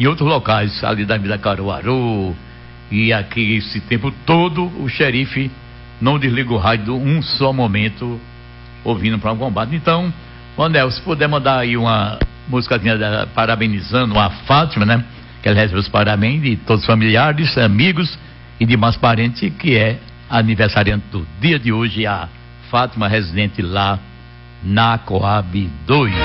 em outros locais ali da Vila Caruaru. E aqui esse tempo todo o xerife não desliga o rádio um só momento ouvindo para um combate. Então, Manel, se puder mandar aí uma músicazinha parabenizando a Fátima, né? Que ela recebe os parabéns de todos os familiares, amigos e demais parentes, que é aniversariante do dia de hoje, a Fátima, residente lá na Coab 2.